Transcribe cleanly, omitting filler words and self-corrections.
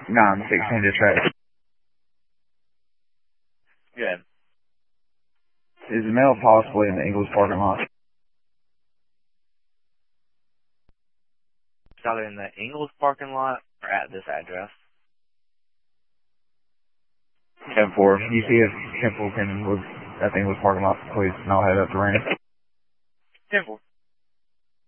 916 dispatch. Good. Is the mail possibly in the Ingles parking lot? It's either in the Ingles parking lot or at this address. 10-4. Can you see if 10-4 can look at the Ingles parking lot, please? And I'll head up to Randy. 10-4.